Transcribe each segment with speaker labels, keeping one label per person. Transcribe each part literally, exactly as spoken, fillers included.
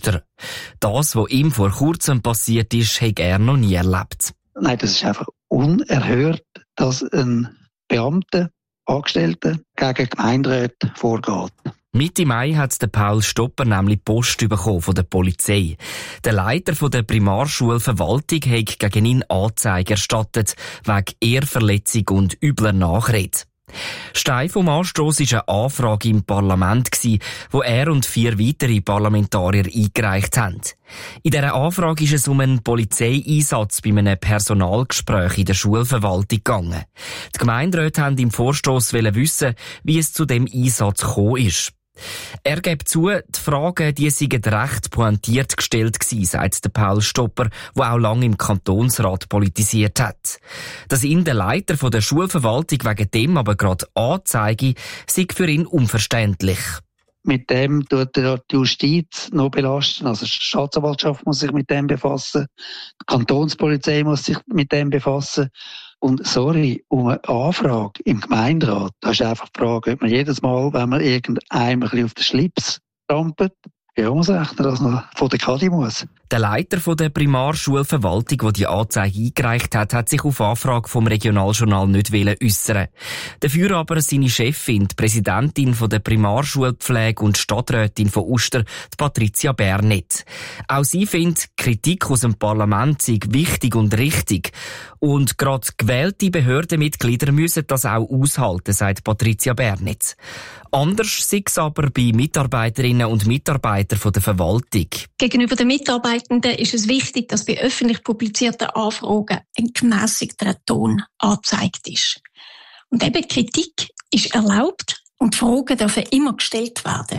Speaker 1: Uster. Das, was ihm vor kurzem passiert ist, hat er noch nie erlebt.
Speaker 2: Nein, das ist einfach unerhört, dass ein Beamter, Angestellter gegen Gemeinderäte vorgeht.
Speaker 1: Mitte Mai hat der Paul Stopper nämlich Post bekommen von der Polizei. Der Leiter von der Primarschulverwaltung hat gegen ihn Anzeige erstattet, wegen Ehrverletzung und übler Nachrede. Stein vom Anstoss war eine Anfrage im Parlament, die er und vier weitere Parlamentarier eingereicht haben. In dieser Anfrage ist es um einen Polizeieinsatz bei einem Personalgespräch in der Schulverwaltung gegangen. Die Gemeinderäte wollten im Vorstoss wissen, wie es zu dem Einsatz gekommen ist. Er gibt zu, die Fragen, die seien recht pointiert gestellt gewesen, sagt der Paul Stopper, der auch lange im Kantonsrat politisiert hat. Dass ihn der Leiter von der Schulverwaltung wegen dem aber gerade anzeige, sei für ihn unverständlich.
Speaker 2: Mit dem tut die Justiz noch belasten. Also die Staatsanwaltschaft muss sich mit dem befassen. Die Kantonspolizei muss sich mit dem befassen. Und sorry, um eine Anfrage im Gemeinderat, da ist einfach die Frage, ob man jedes Mal, wenn man irgendeinem ein bisschen auf den Schlips trampelt, ja, muss rechnen, dass man von der Kadi muss.
Speaker 1: Der Leiter von der Primarschulverwaltung, der die Anzeige eingereicht hat, hat sich auf Anfrage vom Regionaljournal nicht äußern. Dafür aber seine Chefin, die Präsidentin von der Primarschulpflege und Stadträtin von Uster, die Patricia Bernet. Auch sie findet, Kritik aus dem Parlament sei wichtig und richtig. Und gerade gewählte Behördenmitglieder müssen das auch aushalten, sagt Patricia Bernet. Anders sei es aber bei Mitarbeiterinnen und Mitarbeitern von der Verwaltung.
Speaker 3: Gegenüber den Mitarbeitenden ist es wichtig, dass bei öffentlich publizierten Anfragen ein gemässigter Ton angezeigt ist. Und eben Kritik ist erlaubt und Fragen dürfen immer gestellt werden.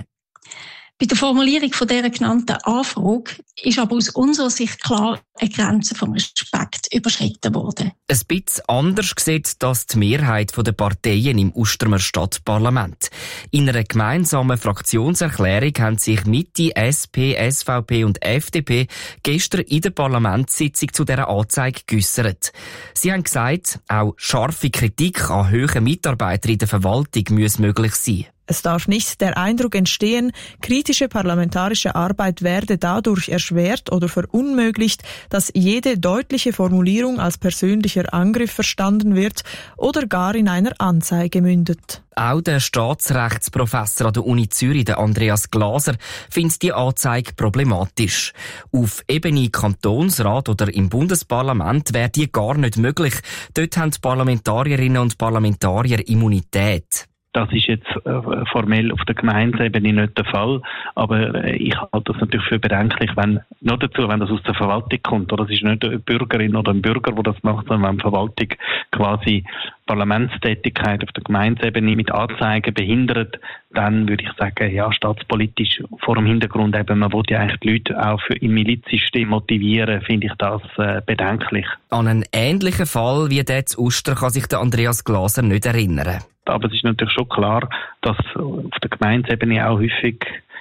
Speaker 3: Bei der Formulierung von dieser genannten Anfrage ist aber aus unserer Sicht klar eine Grenze vom Respekt überschritten worden.
Speaker 1: Ein bisschen anders sieht das die Mehrheit der Parteien im Ustermer Stadtparlament. In einer gemeinsamen Fraktionserklärung haben sich Mitte, S P, S V P und F D P gestern in der Parlamentssitzung zu dieser Anzeige geäussert. Sie haben gesagt, auch scharfe Kritik an hohen Mitarbeitern in der Verwaltung muss möglich sein.
Speaker 4: Es darf nicht der Eindruck entstehen, kritische parlamentarische Arbeit werde dadurch erschwert oder verunmöglicht, dass jede deutliche Formulierung als persönlicher Angriff verstanden wird oder gar in einer Anzeige mündet.
Speaker 1: Auch der Staatsrechtsprofessor an der Uni Zürich, der Andreas Glaser, findet die Anzeige problematisch. Auf Ebene Kantonsrat oder im Bundesparlament wäre die gar nicht möglich. Dort haben die Parlamentarierinnen und Parlamentarier Immunität.
Speaker 5: Das ist jetzt äh, formell auf der Gemeindeebene nicht der Fall, aber äh, ich halte das natürlich für bedenklich, wenn, noch dazu, wenn das aus der Verwaltung kommt, oder es ist nicht eine Bürgerin oder ein Bürger, der das macht, sondern wenn die Verwaltung quasi Parlamentstätigkeit auf der Gemeindeebene mit Anzeigen behindert, dann würde ich sagen, ja, staatspolitisch vor dem Hintergrund eben, man will ja eigentlich die Leute auch für im Milizsystem motivieren, finde ich das äh, bedenklich.
Speaker 1: An einen ähnlichen Fall wie der zu Uster kann sich der Andreas Glaser nicht erinnern.
Speaker 5: Aber es ist natürlich schon klar, dass auf der Gemeindeebene auch häufig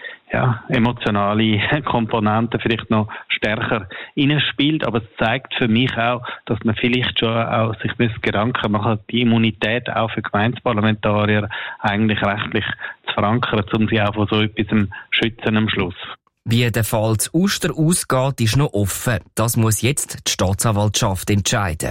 Speaker 5: ja, emotionale Komponenten vielleicht noch stärker hineinspielt. Aber es zeigt für mich auch, dass man vielleicht schon auch sich Gedanken machen, die Immunität auch für Gemeindeparlamentarier eigentlich rechtlich zu verankern, um sie auch von so etwas zu schützen am Schluss.
Speaker 1: Wie der Fall zu Uster ausgeht, ist noch offen. Das muss jetzt die Staatsanwaltschaft entscheiden.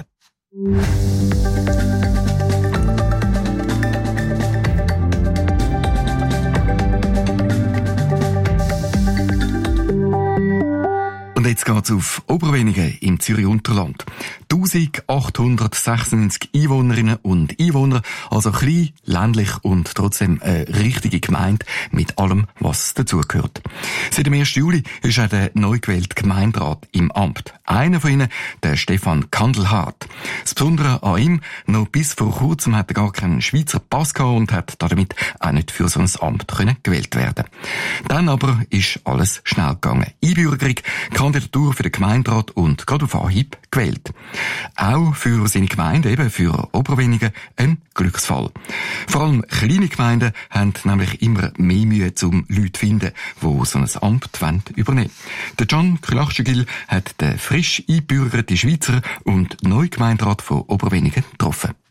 Speaker 6: Und jetzt geht's auf Oberwenigen im Zürich-Unterland. eintausendachthundertsechsundneunzig Einwohnerinnen und Einwohner, also klein, ländlich und trotzdem eine richtige Gemeinde mit allem, was dazugehört. Seit dem ersten Juli ist auch der neu gewählte Gemeinderat im Amt. Einer von ihnen, der Stefan Kandelhardt. Das Besondere an ihm, noch bis vor kurzem hat er gar keinen Schweizer Pass gehabt und hat damit auch nicht für so ein Amt können gewählt werden. Dann aber ist alles schnell gegangen. Einbürgerung, Kandidatur für den Gemeinderat und gerade auf Anhieb gewählt. Auch für seine Gemeinde, eben für Oberwenigen, ein Glücksfall. Vor allem kleine Gemeinden haben nämlich immer mehr Mühe, um Leute zu finden, die so ein Amt übernehmen wollen. Der Can Krylachschigil hat den frisch eingebürgerten Schweizer und neuen Gemeinderat von Oberwenigen getroffen.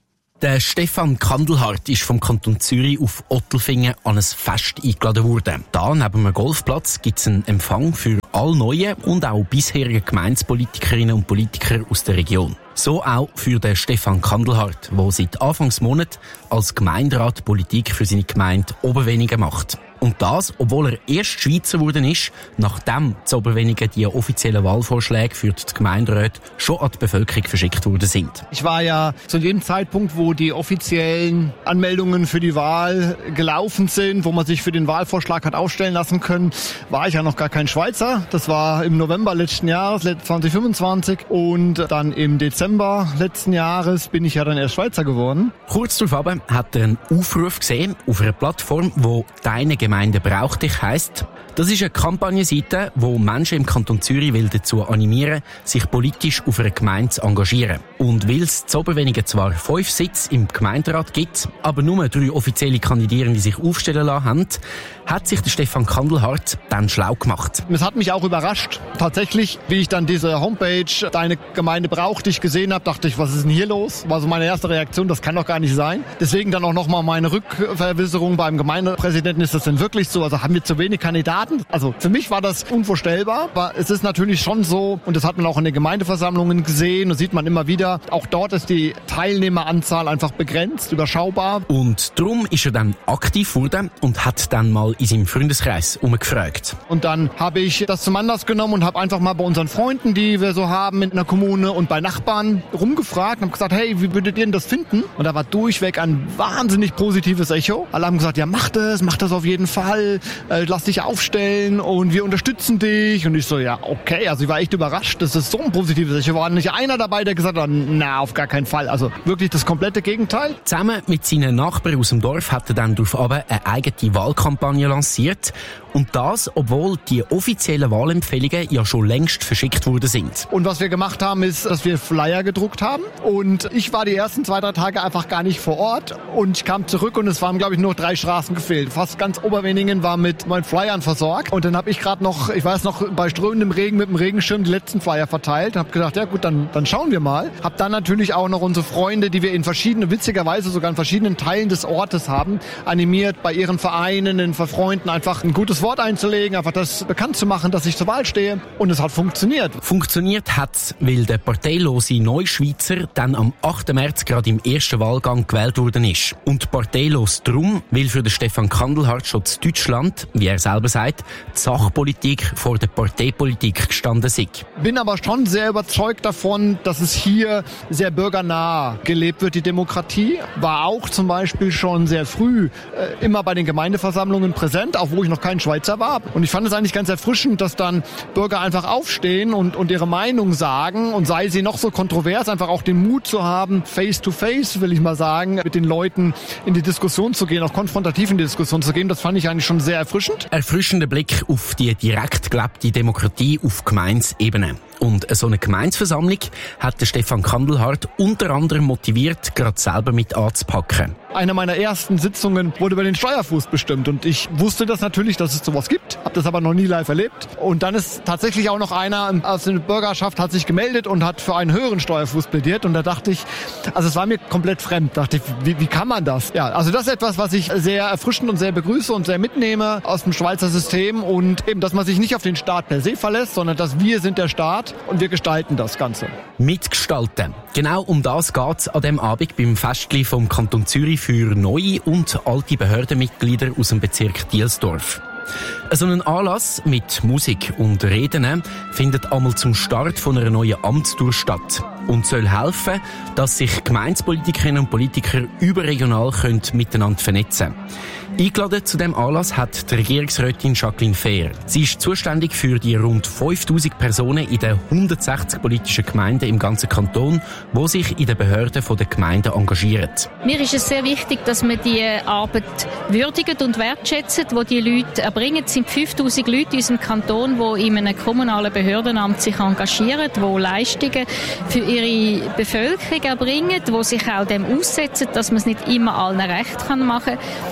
Speaker 7: Der Stefan Kandelhardt ist vom Kanton Zürich auf Ottelfingen an ein Fest eingeladen worden. Da, neben einem Golfplatz, gibt es einen Empfang für alle neuen und auch bisherigen Gemeindepolitikerinnen und Politiker aus der Region. So auch für den Stefan Kandelhardt, der seit Anfangsmonat als Gemeinderat Politik für seine Gemeinde Oberwenigen macht. Und das, obwohl er erst Schweizer geworden ist, nachdem zu Oberwenigen die offiziellen Wahlvorschläge für die Gemeinderäte schon an die Bevölkerung verschickt worden sind.
Speaker 8: Ich war ja zu dem Zeitpunkt, wo die offiziellen Anmeldungen für die Wahl gelaufen sind, wo man sich für den Wahlvorschlag hat aufstellen lassen können, war ich ja noch gar kein Schweizer. Das war im November letzten Jahres, zwanzig fünfundzwanzig. Und dann im Dezember letzten Jahres bin ich ja dann erst Schweizer geworden.
Speaker 7: Kurz darauf hat er einen Aufruf gesehen auf einer Plattform, wo «Deine Gemeinde braucht dich» heisst. Das ist eine Kampagnenseite, wo Menschen im Kanton Zürich will dazu animieren, sich politisch auf einer Gemeinde zu engagieren. Und weil es zu Oberwenigen zwar fünf Sitze im Gemeinderat gibt, aber nur drei offizielle Kandidierende sich aufstellen lassen haben, hat sich der Stefan Kandelhardt dann schlau gemacht.
Speaker 8: Es hat mich auch überrascht. Tatsächlich, wie ich dann diese Homepage «Deine Gemeinde braucht dich» gesehen habe, dachte ich, was ist denn hier los? War so meine erste Reaktion, das kann doch gar nicht sein. Deswegen dann auch nochmal meine Rückverwisserung beim Gemeindepräsidenten, ist das denn wirklich so? Also haben wir zu wenig Kandidaten? Also für mich war das unvorstellbar, aber es ist natürlich schon so, und das hat man auch in den Gemeindeversammlungen gesehen, das sieht man immer wieder, auch dort ist die Teilnehmeranzahl einfach begrenzt, überschaubar.
Speaker 7: Und darum ist er dann aktiv geworden und hat dann mal in seinem Freundeskreis umgefragt.
Speaker 8: Und dann habe ich das zum Anlass genommen und habe einfach mal bei unseren Freunden, die wir so haben in der Kommune und bei Nachbarn rumgefragt und habe gesagt, hey, wie würdet ihr denn das finden? Und da war durchweg ein wahnsinnig positives Echo. Alle haben gesagt, ja, mach das, mach das auf jeden Fall, äh, lass dich aufstellen und wir unterstützen dich. Und ich so, ja, okay, also ich war echt überrascht, dass das so ein positives Echo war. Nicht einer dabei, der gesagt hat, na, auf gar keinen Fall. Also wirklich das komplette Gegenteil.
Speaker 7: Zusammen mit seinen Nachbarn aus dem Dorf hat er dann darauf aber eine eigene Wahlkampagne lanciert. Und das, obwohl die offiziellen Wahlempfehlungen ja schon längst verschickt worden sind.
Speaker 8: Und was wir gemacht haben, ist, dass wir Flyer gedruckt haben. Und ich war die ersten zwei, drei Tage einfach gar nicht vor Ort. Und ich kam zurück und es waren, glaube ich, nur drei Straßen gefehlt. Fast ganz Oberwenigen war mit meinen Flyern versorgt. Und dann habe ich gerade noch, ich weiß noch, bei strömendem Regen mit dem Regenschirm die letzten Flyer verteilt. Habe gedacht, ja gut, dann, dann schauen wir mal. Habe dann natürlich auch noch unsere Freunde, die wir in verschiedenen, witzigerweise sogar in verschiedenen Teilen des Ortes haben, animiert, bei ihren Vereinen, den Freunden einfach ein gutes Wort einzulegen, einfach das bekannt zu machen, dass ich zur Wahl stehe. Und es hat funktioniert.
Speaker 7: Funktioniert hat's, weil der parteilose Neuschweizer dann am achten März gerade im ersten Wahlgang gewählt worden ist. Und parteilos drum, weil für den Stefan Kandelhardt schon in Deutschland, wie er selber sagt, die Sachpolitik vor der Parteipolitik gestanden sei.
Speaker 8: Bin aber schon sehr überzeugt davon, dass es hier sehr bürgernah gelebt wird. Die Demokratie war auch zum Beispiel schon sehr früh äh, immer bei den Gemeindeversammlungen präsent, auch wo ich noch kein Schweizer war. Und ich fand es eigentlich ganz erfrischend, dass dann Bürger einfach aufstehen und, und ihre Meinung sagen und sei sie noch so kontrovers, einfach auch den Mut zu haben, face to face, will ich mal sagen, mit den Leuten in die Diskussion zu gehen, auch konfrontativ in die Diskussion zu gehen. Das fand ich eigentlich schon sehr erfrischend.
Speaker 7: Erfrischender Blick auf die direkt gelebte Demokratie auf Gemeindeebene. Und so eine Gemeindeversammlung hat der Stefan Kandelhardt unter anderem motiviert, gerade selber mit anzupacken.
Speaker 8: Eine meiner ersten Sitzungen wurde über den Steuerfuß bestimmt und ich wusste das natürlich, dass es sowas gibt, habe das aber noch nie live erlebt. Und dann ist tatsächlich auch noch einer aus der Bürgerschaft hat sich gemeldet und hat für einen höheren Steuerfuß plädiert und da dachte ich, also es war mir komplett fremd, dachte ich, wie, wie kann man das? Ja, also das ist etwas, was ich sehr erfrischend und sehr begrüße und sehr mitnehme aus dem Schweizer System und eben, dass man sich nicht auf den Staat per se verlässt, sondern dass wir sind der Staat und wir gestalten das Ganze.
Speaker 7: Mitgestalten. Genau um das geht's an dem Abend beim Festli vom Kanton Zürich für neue und alte Behördenmitglieder aus dem Bezirk Dielsdorf. So ein Anlass mit Musik und Reden findet einmal zum Start von einer neuen Amtstour statt und soll helfen, dass sich Gemeindepolitikerinnen und Politiker überregional können miteinander vernetzen können. Eingeladen zu dem Anlass hat die Regierungsrätin Jacqueline Fehr. Sie ist zuständig für die rund fünftausend Personen in den hundertsechzig politischen Gemeinden im ganzen Kanton, die sich in den Behörden der Gemeinden engagieren.
Speaker 9: Mir ist es sehr wichtig, dass wir die Arbeit würdigen und wertschätzen, die die Leute erbringen. Es sind fünftausend Leute in unserem Kanton, die in einem kommunalen Behördenamt sich engagieren, die Leistungen für ihre Bevölkerung erbringen, die sich auch dem aussetzen, dass man es nicht immer allen recht machen kann. Das ist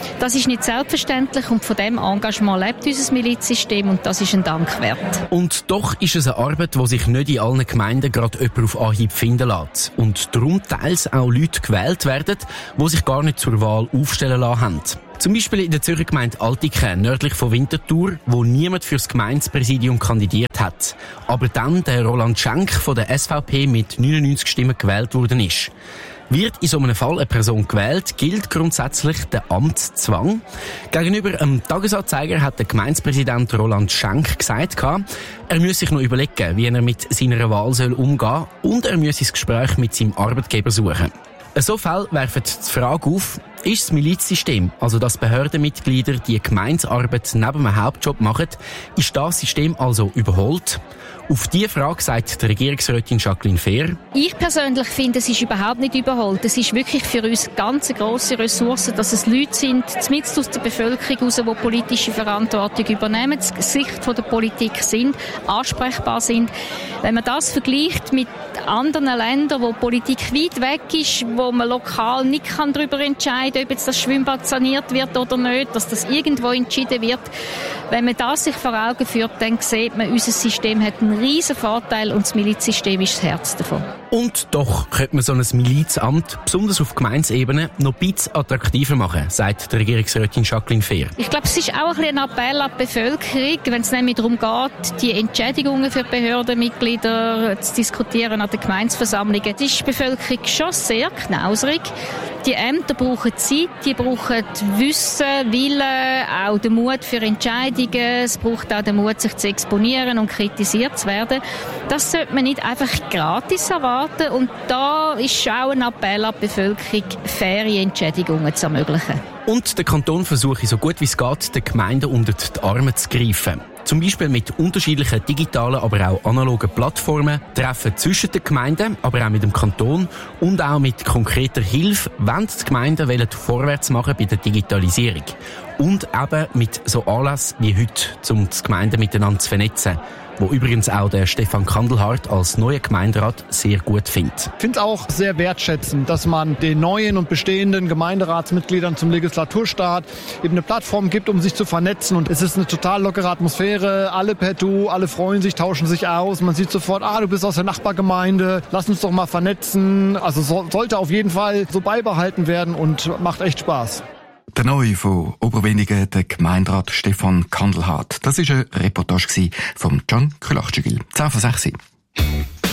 Speaker 9: nicht selbstverständlich und von dem Engagement lebt unser Milizsystem und das ist ein Dank wert.
Speaker 7: Und doch ist es eine Arbeit, die sich nicht in allen Gemeinden gerade jemand auf Anhieb finden lässt. Und darum teils auch Leute gewählt werden, die sich gar nicht zur Wahl aufstellen lassen haben. Zum Beispiel in der Zürcher Gemeinde Altiken, nördlich von Winterthur, wo niemand fürs Gemeindepräsidium kandidiert hat. Aber dann der Roland Schenk von der S V P mit neunundneunzig Stimmen gewählt worden ist. Wird in so einem Fall eine Person gewählt, gilt grundsätzlich der Amtszwang. Gegenüber einem Tagesanzeiger hat der Gemeindepräsident Roland Schenk gesagt, er müsse sich noch überlegen, wie er mit seiner Wahl umgehen soll und er müsse das Gespräch mit seinem Arbeitgeber suchen. So Fälle werfen die Frage auf, ist das Milizsystem, also dass Behördenmitglieder die Gemeindearbeit neben einem Hauptjob machen, ist das System also überholt? Auf diese Frage sagt die Regierungsrätin Jacqueline Fehr:
Speaker 9: Ich persönlich finde, es ist überhaupt nicht überholt. Es ist wirklich für uns ganz eine grosse Ressource, dass es Leute sind, zumindest aus der Bevölkerung heraus, die politische Verantwortung übernehmen, das Gesicht der Politik sind, ansprechbar sind. Wenn man das vergleicht mit anderen Ländern, wo Politik weit weg ist, wo man lokal nicht kann darüber entscheiden kann, ob jetzt das Schwimmbad saniert wird oder nicht, dass das irgendwo entschieden wird. Wenn man das sich vor Augen führt, dann sieht man, unser System hat einen riesen Vorteil und das Milizsystem ist das Herz davon.
Speaker 7: Und doch könnte man so ein Milizamt, besonders auf Gemeindeebene, noch ein bisschen attraktiver machen, sagt die Regierungsrätin Jacqueline Fehr.
Speaker 9: Ich glaube, es ist auch ein, ein Appell an die Bevölkerung, wenn es nämlich darum geht, die Entschädigungen für Behördenmitglieder zu diskutieren an den Gemeindeversammlungen. Da ist die Bevölkerung schon sehr knauserig. Die Ämter brauchen Zeit, die brauchen Wissen, Willen, auch den Mut für Entscheidungen. Es braucht auch den Mut, sich zu exponieren und kritisiert zu werden. Das sollte man nicht einfach gratis erwarten. Und da ist auch ein Appell an die Bevölkerung, faire Entschädigungen zu ermöglichen.
Speaker 7: Und der Kanton versuche so gut wie es geht, den Gemeinden unter die Arme zu greifen. Zum Beispiel mit unterschiedlichen digitalen, aber auch analogen Plattformen, Treffen zwischen den Gemeinden, aber auch mit dem Kanton und auch mit konkreter Hilfe, wenn die Gemeinden wollen vorwärts machen bei der Digitalisierung. Und eben mit so Anlässen wie heute, um die Gemeinden miteinander zu vernetzen. Wo übrigens auch der Stefan Kandelhardt als neuer Gemeinderat sehr gut findet.
Speaker 8: Ich finde es auch sehr wertschätzend, dass man den neuen und bestehenden Gemeinderatsmitgliedern zum Legislaturstart eben eine Plattform gibt, um sich zu vernetzen. Und es ist eine total lockere Atmosphäre. Alle per Du, alle freuen sich, tauschen sich aus. Man sieht sofort, ah, du bist aus der Nachbargemeinde. Lass uns doch mal vernetzen. Also so, sollte auf jeden Fall so beibehalten werden und macht echt Spaß.
Speaker 6: Der Neue von Oberwenigen, der Gemeinderat Stefan Kandelhardt. Das war eine Reportage von Can Kulachcigil. zehn vor sechs.